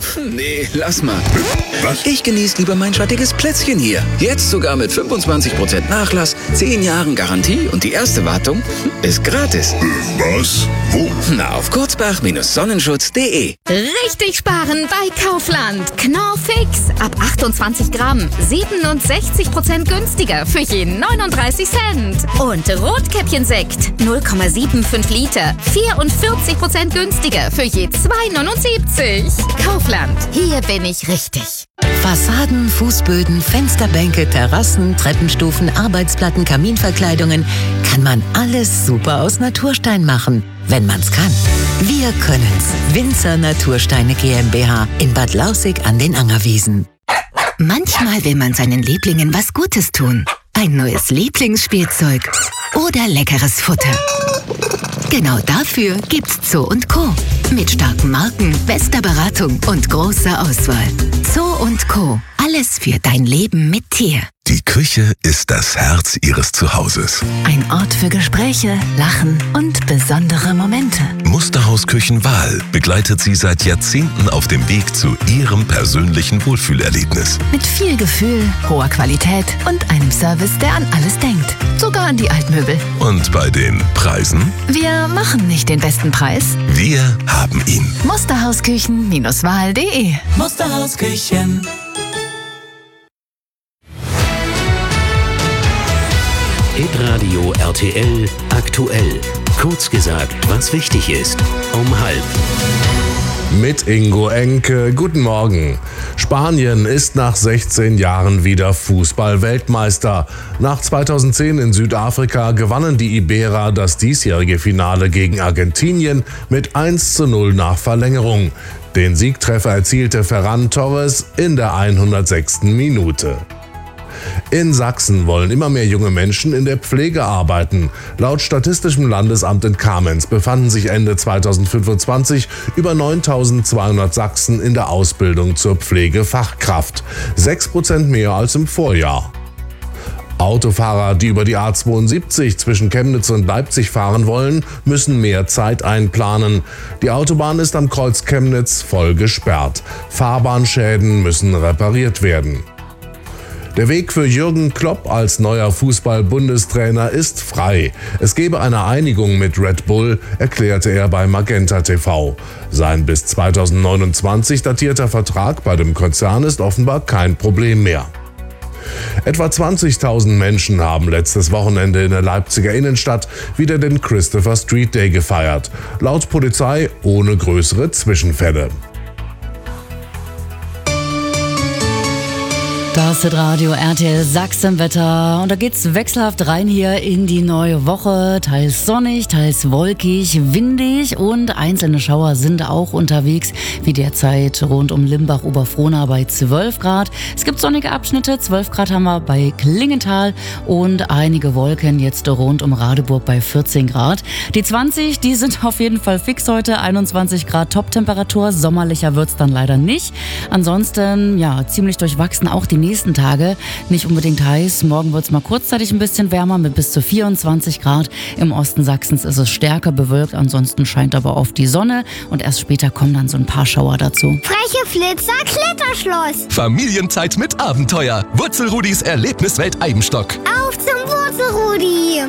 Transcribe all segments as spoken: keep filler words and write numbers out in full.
Nee, lass mal. Was? Ich genieße lieber mein schattiges Plätzchen hier. Jetzt sogar mit fünfundzwanzig Prozent Nachlass, zehn Jahren Garantie und die erste Wartung ist gratis. Was? Wo? Na, auf kurzbach Sonnenschutz punkt de. Richtig sparen bei Kaufland. Knorr Fix. Ab achtundzwanzig Gramm. siebenundsechzig Prozent günstiger für jeden neununddreißig Cent. Und Rotkäppchensekt. null Komma fünfundsiebzig Liter. vierundvierzig Prozent günstiger für je zwei neunundsiebzig. Kaufland. Hier bin ich richtig. Fassaden, Fußböden, Fensterbänke, Terrassen, Treppenstufen, Arbeitsplatten, Kaminverkleidungen. Kann man alles super aus Naturstein machen, wenn man's kann. Wir können's. Winzer Natursteine GmbH in Bad Lausick an den Angerwiesen. Manchmal will man seinen Lieblingen was Gutes tun. Ein neues Lieblingsspielzeug oder leckeres Futter. Genau dafür gibt's Zoo und Co. Mit starken Marken, bester Beratung und großer Auswahl. Zoo und Co. Alles für dein Leben mit Tier. Die Küche ist das Herz Ihres Zuhauses. Ein Ort für Gespräche, Lachen und besondere Momente. Musterhaus Küchenwahl begleitet Sie seit Jahrzehnten auf dem Weg zu Ihrem persönlichen Wohlfühlerlebnis. Mit viel Gefühl, hoher Qualität und einem Service, der an alles denkt. Sogar an die Altmöbel. Und bei den Preisen? Wir machen nicht den besten Preis. Wir haben ihn. Musterhausküchen Wahl punkt de. Musterhausküchen. Hitradio R T L aktuell. Kurz gesagt, was wichtig ist. Um halb. Mit Ingo Enke. Guten Morgen. Spanien ist nach sechzehn Jahren wieder Fußball-Weltmeister. Nach zweitausendzehn in Südafrika gewannen die Iberer das diesjährige Finale gegen Argentinien mit eins zu null nach Verlängerung. Den Siegtreffer erzielte Ferran Torres in der hundertsechsten Minute. In Sachsen wollen immer mehr junge Menschen in der Pflege arbeiten. Laut Statistischem Landesamt in Kamenz befanden sich Ende zweitausendfünfundzwanzig über neuntausendzweihundert Sachsen in der Ausbildung zur Pflegefachkraft. sechs Prozent mehr als im Vorjahr. Autofahrer, die über die A zweiundsiebzig zwischen Chemnitz und Leipzig fahren wollen, müssen mehr Zeit einplanen. Die Autobahn ist am Kreuz Chemnitz voll gesperrt. Fahrbahnschäden müssen repariert werden. Der Weg für Jürgen Klopp als neuer Fußball-Bundestrainer ist frei. Es gebe eine Einigung mit Red Bull, erklärte er bei Magenta T V. Sein bis zweitausendneunundzwanzig datierter Vertrag bei dem Konzern ist offenbar kein Problem mehr. Etwa zwanzigtausend Menschen haben letztes Wochenende in der Leipziger Innenstadt wieder den Christopher Street Day gefeiert. Laut Polizei ohne größere Zwischenfälle. Das ist Radio R T L Sachsenwetter und da geht's wechselhaft rein hier in die neue Woche. Teils sonnig, teils wolkig, windig und einzelne Schauer sind auch unterwegs, wie derzeit rund um Limbach-Oberfrohna bei zwölf Grad. Es gibt sonnige Abschnitte, zwölf Grad haben wir bei Klingenthal und einige Wolken jetzt rund um Radeburg bei vierzehn Grad. Die zwanzig, die sind auf jeden Fall fix heute, einundzwanzig Grad Toptemperatur, sommerlicher wird's dann leider nicht. Ansonsten, ja, ziemlich durchwachsen auch die nächsten Tage, nicht unbedingt heiß. Morgen wird es mal kurzzeitig ein bisschen wärmer mit bis zu vierundzwanzig Grad. Im Osten Sachsens ist es stärker bewölkt, ansonsten scheint aber oft die Sonne und erst später kommen dann so ein paar Schauer dazu. Freche Flitzer, Kletterschloss. Familienzeit mit Abenteuer. Wurzelrudis Erlebniswelt Eibenstock. Auf zum Wurzelrudi.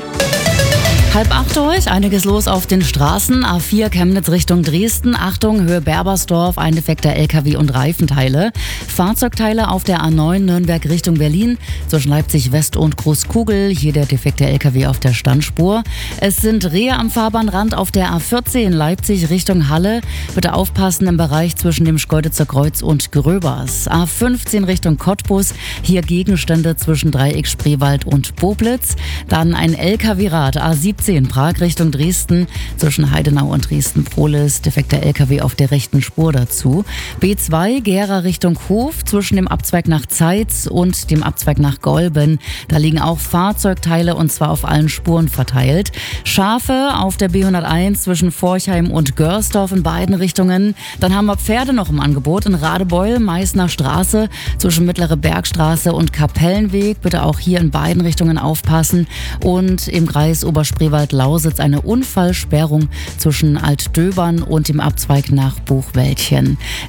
Halb acht durch, einiges los auf den Straßen. A vier Chemnitz Richtung Dresden. Achtung, Höhe Berbersdorf, ein defekter L K W und Reifenteile. Fahrzeugteile auf der A neun Nürnberg Richtung Berlin. Zwischen Leipzig West und Großkugel. Hier der defekte L K W auf der Standspur. Es sind Rehe am Fahrbahnrand auf der A vierzehn Leipzig Richtung Halle. Bitte aufpassen im Bereich zwischen dem Schkeuditzer Kreuz und Gröbers. A fünfzehn Richtung Cottbus. Hier Gegenstände zwischen Dreieck Spreewald und Boblitz. Dann ein L K W-Rad A siebzehn Prag Richtung Dresden, zwischen Heidenau und Dresden-Prohlis, defekter L K W auf der rechten Spur dazu. B zwei Gera Richtung Hof, zwischen dem Abzweig nach Zeitz und dem Abzweig nach Golben. Da liegen auch Fahrzeugteile und zwar auf allen Spuren verteilt. Schafe auf der B hunderteins zwischen Forchheim und Görsdorf in beiden Richtungen. Dann haben wir Pferde noch im Angebot in Radebeul, Meißner Straße, zwischen Mittlere Bergstraße und Kapellenweg. Bitte auch hier in beiden Richtungen aufpassen. Und im Kreis Oberspreewald-Lausitz eine Unfallsperrung zwischen Altdöbern und dem Abzweig nach Buchwäldchen.